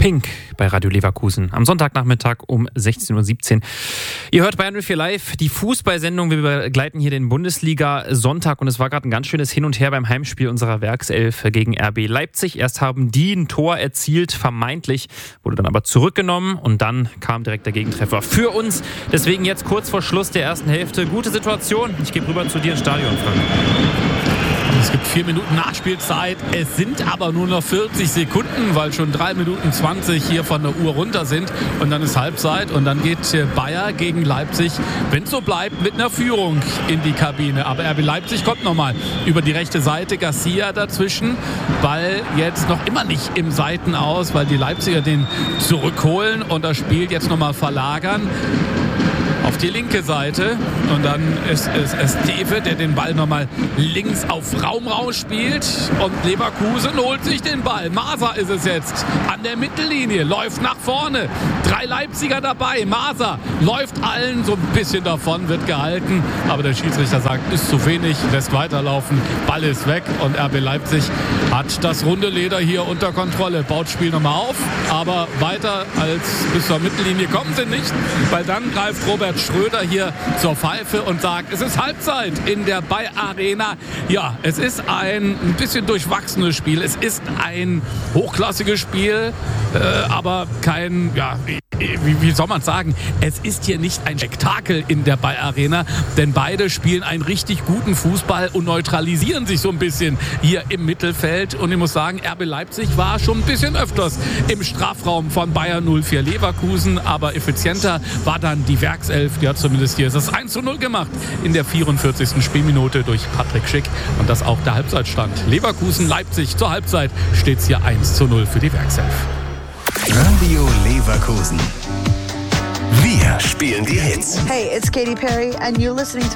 Pink bei Radio Leverkusen am Sonntagnachmittag um 16.17 Uhr. Ihr hört Bayern 04 Live, die Fußballsendung. Wir begleiten hier den Bundesliga-Sonntag und es war gerade ein ganz schönes Hin und Her beim Heimspiel unserer Werkself gegen RB Leipzig. Erst haben die ein Tor erzielt, vermeintlich, wurde dann aber zurückgenommen und dann kam direkt der Gegentreffer für uns. Deswegen jetzt kurz vor Schluss der ersten Hälfte. Gute Situation. Ich gebe rüber zu dir ins Stadion, Frank. Es gibt 4 Minuten Nachspielzeit. Es sind aber nur noch 40 Sekunden, weil schon 3 Minuten 20 hier von der Uhr runter sind. Und dann ist Halbzeit und dann geht Bayer gegen Leipzig, wenn es so bleibt, mit einer Führung in die Kabine. Aber RB Leipzig kommt nochmal über die rechte Seite. Garcia dazwischen. Ball jetzt noch immer nicht im Seitenaus, weil die Leipziger den zurückholen und das Spiel jetzt nochmal verlagern auf die linke Seite. Und dann ist es Esteve, der den Ball nochmal links auf Raum rausspielt. Und Leverkusen holt sich den Ball. Maser ist es jetzt an der Mittellinie, läuft nach vorne. 3 Leipziger dabei. Maser läuft allen so ein bisschen davon, wird gehalten. Aber der Schiedsrichter sagt, ist zu wenig, lässt weiterlaufen. Ball ist weg und RB Leipzig hat das runde Leder hier unter Kontrolle. Baut Spiel nochmal auf, aber weiter als bis zur Mittellinie kommen sie nicht, weil dann greift Robert Schröder hier zur Pfeife und sagt, es ist Halbzeit in der Bayer Arena. Ja, es ist ein bisschen durchwachsenes Spiel. Es ist ein hochklassiges Spiel, aber kein, ja, wie soll man sagen, es ist hier nicht ein Spektakel in der Bayer Arena, denn beide spielen einen richtig guten Fußball und neutralisieren sich so ein bisschen hier im Mittelfeld. Und ich muss sagen, RB Leipzig war schon ein bisschen öfters im Strafraum von Bayer 04 Leverkusen, aber effizienter war dann die Werkself. Die hat zumindest hier das 1:0 gemacht in der 44. Spielminute durch Patrick Schick und das auch der Halbzeitstand. Leverkusen-Leipzig zur Halbzeit steht es hier 1:0 für die Werkself. Radio Leverkusen. Wir spielen die Hits. Hey, it's Katy Perry and you're listening to